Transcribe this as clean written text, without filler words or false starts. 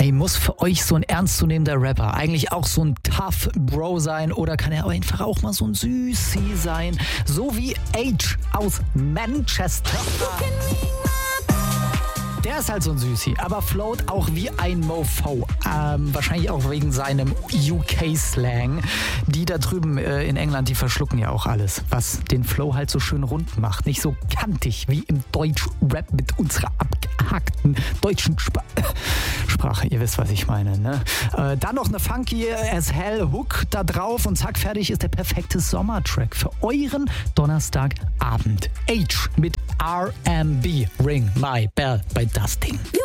Ey, muss für euch so ein ernstzunehmender Rapper eigentlich auch so ein Tough Bro sein oder kann er einfach auch mal so ein Süßi sein? So wie Age aus Manchester. Der ist halt so ein Süßi, aber float auch wie ein Mofo. Wahrscheinlich auch wegen seinem UK-Slang. Die da drüben in England, die verschlucken ja auch alles, was den Flow halt so schön rund macht. Nicht so kantig wie im Deutsch-Rap mit unserer abgehackten deutschen Sprache. Ihr wisst, was ich meine, ne? Dann noch eine funky as hell Hook da drauf und zack, fertig ist der perfekte Sommertrack für euren Donnerstagabend. Age mit R&B. Ring my bell bei das Ding.